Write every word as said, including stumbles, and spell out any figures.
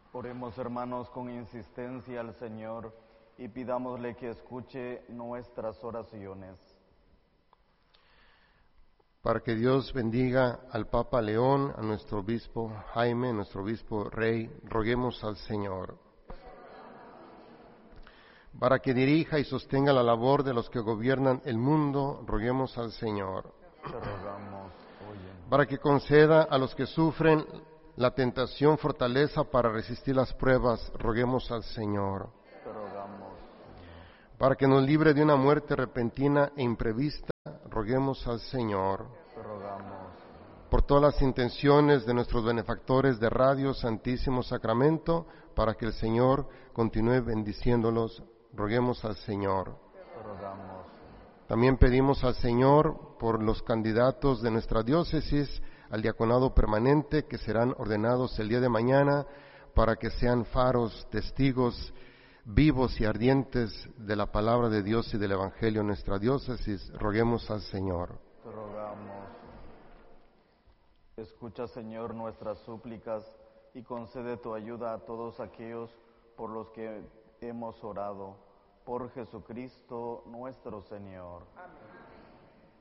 Oremos, hermanos, con insistencia al Señor y pidámosle que escuche nuestras oraciones. Para que Dios bendiga al Papa León, a nuestro obispo Jaime, nuestro obispo rey, roguemos al Señor. Para que dirija y sostenga la labor de los que gobiernan el mundo, roguemos al Señor. Te rogamos, oye. Para que conceda a los que sufren la tentación fortaleza para resistir las pruebas, roguemos al Señor. Te rogamos. Para que nos libre de una muerte repentina e imprevista, roguemos al Señor. Te rogamos. Por todas las intenciones de nuestros benefactores de Radio Santísimo Sacramento, para que el Señor continúe bendiciéndolos, roguemos al Señor. Te rogamos. También pedimos al Señor por los candidatos de nuestra diócesis al diaconado permanente que serán ordenados el día de mañana, para que sean faros, testigos vivos y ardientes de la palabra de Dios y del Evangelio en nuestra diócesis. Roguemos al Señor. Te rogamos. Escucha, Señor, nuestras súplicas y concede tu ayuda a todos aquellos por los que hemos orado. Por Jesucristo nuestro Señor. Amén.